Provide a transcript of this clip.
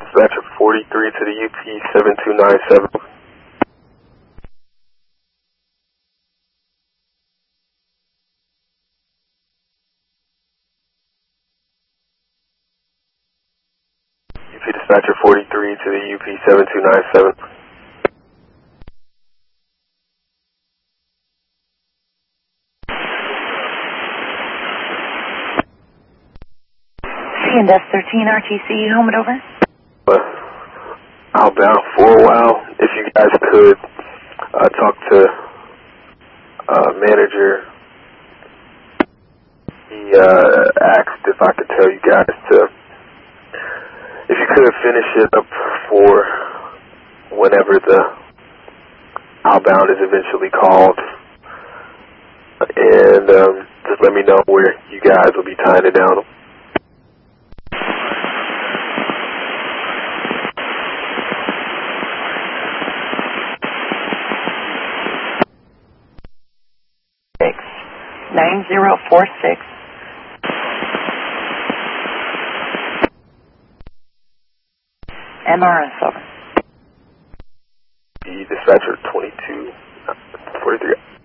Dispatcher 43 to the UP 7297. UP Dispatcher 43 to the UP 7297. C&S 13 RTC, home and over. Outbound for a while. If you guys could talk to manager, he asked if I could tell you guys to, if you could finish it up for whenever the outbound is eventually called, and just let me know where you guys will be tying it down. Six 9046. MRS over. The dispatcher 2243.